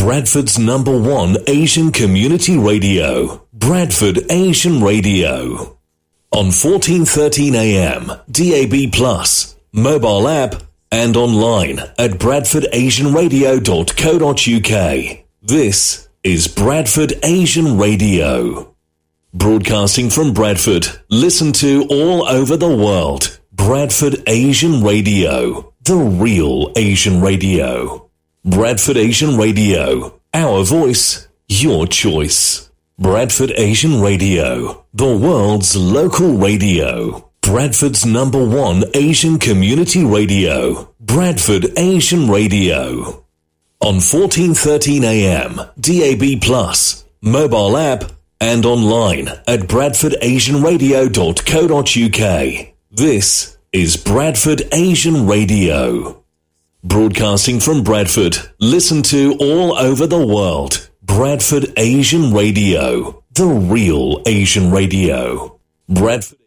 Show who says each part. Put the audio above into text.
Speaker 1: Bradford's #1 Asian community radio, Bradford Asian Radio. On 1413 AM, DAB+, mobile app, and online at bradfordasianradio.co.uk. This is Bradford Asian Radio. Broadcasting from Bradford, listen to all over the world. Bradford Asian Radio, the real Asian radio. Bradford Asian Radio, our voice, your choice. Bradford Asian Radio, the world's local radio. Bradford's #1 Asian community radio, Bradford Asian Radio. On 1413 AM, DAB+, mobile app, and online at bradfordasianradio.co.uk. This is Bradford Asian Radio. Broadcasting from Bradford, listen to all over the world. Bradford Asian Radio, the real Asian radio. Bradford